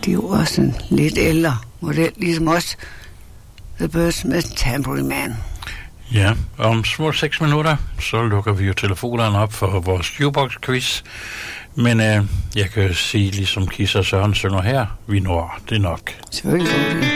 de er jo også en lidt ældre model, ligesom os. The Birds med Tambourine Man. Ja, om små 6 minutter, så lukker vi jo telefonerne op for vores Jukebox-quiz. Men jeg kan sige, ligesom Kisa Søren synger her, vi når det nok. Selvfølgelig går det.